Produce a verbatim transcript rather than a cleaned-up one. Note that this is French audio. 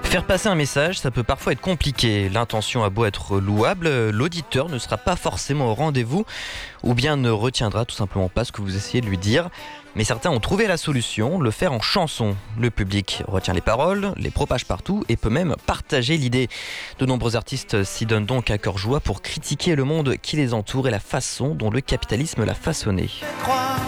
Faire passer un message, ça peut parfois être compliqué. L'intention a beau être louable, l'auditeur ne sera pas forcément au rendez-vous ou bien ne retiendra tout simplement pas ce que vous essayez de lui dire. Mais certains ont trouvé la solution, le faire en chanson. Le public retient les paroles, les propage partout et peut même partager l'idée. De nombreux artistes s'y donnent donc à cœur joie pour critiquer le monde qui les entoure et la façon dont le capitalisme l'a façonné.